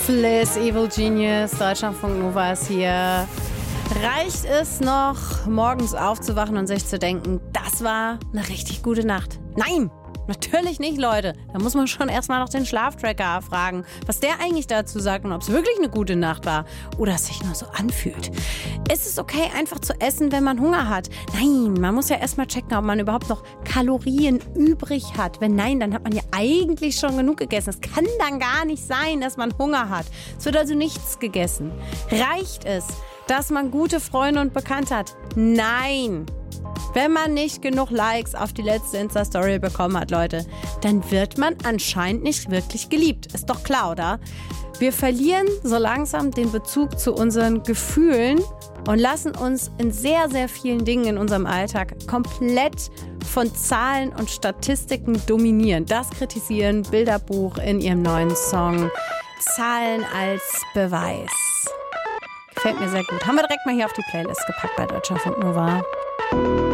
Liz, Evil Genius, Deutschlandfunk Nova ist hier. Reicht es noch, morgens aufzuwachen und sich zu denken, das war eine richtig gute Nacht? Nein, natürlich nicht, Leute. Da muss man schon erstmal noch den Schlaftracker fragen, was der eigentlich dazu sagt und ob es wirklich eine gute Nacht war oder es sich nur so anfühlt. Ist es okay, einfach zu essen, wenn man Hunger hat? Nein, man muss ja erstmal checken, ob man überhaupt noch Kalorien übrig hat. Wenn nein, dann hat man ja eigentlich schon genug gegessen. Es kann dann gar nicht sein, dass man Hunger hat. Es wird also nichts gegessen. Reicht es, dass man gute Freunde und Bekannte hat? Nein. Wenn man nicht genug Likes auf die letzte Insta-Story bekommen hat, Leute, dann wird man anscheinend nicht wirklich geliebt. Ist doch klar, oder? Wir verlieren so langsam den Bezug zu unseren Gefühlen und lassen uns in sehr, sehr vielen Dingen in unserem Alltag komplett von Zahlen und Statistiken dominieren. Das kritisieren Bilderbuch in ihrem neuen Song Zahlen als Beweis. Gefällt mir sehr gut. Haben wir direkt mal hier auf die Playlist gepackt bei Deutschlandfunk Nova.